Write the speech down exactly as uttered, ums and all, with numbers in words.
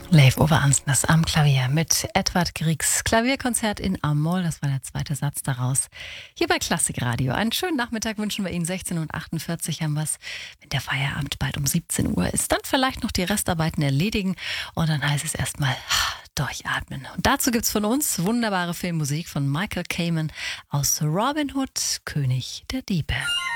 Leif Ove Ansners am Klavier mit Edvard Griegs Klavierkonzert in A-Moll. Das war der zweite Satz daraus. Hier bei Klassikradio. Einen schönen Nachmittag wünschen wir Ihnen. sechzehn Uhr achtundvierzig haben wir es. Wenn der Feierabend bald um siebzehn Uhr ist, dann vielleicht noch die Restarbeiten erledigen. Und dann heißt es erstmal durchatmen. Und dazu gibt's von uns wunderbare Filmmusik von Michael Kamen aus Robin Hood, König der Diebe.